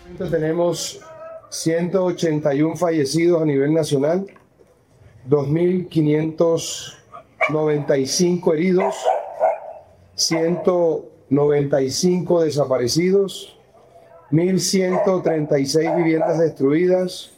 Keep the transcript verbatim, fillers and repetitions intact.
Tenemos ciento ochenta y uno fallecidos a nivel nacional, dos mil quinientos noventa y cinco heridos, ciento noventa y cinco desaparecidos, mil ciento treinta y seis viviendas destruidas,